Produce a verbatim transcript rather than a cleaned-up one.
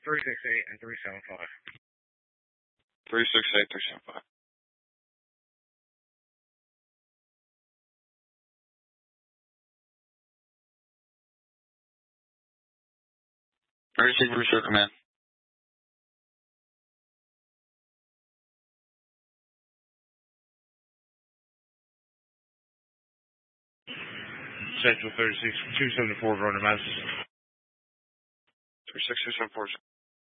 three six eight and three seven five. three six eight, three seven five. Emergency Restore Command. Central thirty-six, two seventy-four, running mass. three six two seven four.